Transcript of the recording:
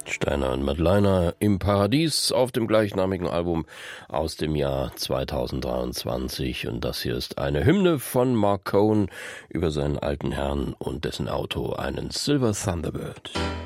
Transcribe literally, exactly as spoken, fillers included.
Steiner und Madleiner im Paradies auf dem gleichnamigen Album aus dem Jahr zweitausenddreiundzwanzig. Und das hier ist eine Hymne von Mark Cohn über seinen alten Herrn und dessen Auto, einen Silver Thunderbird.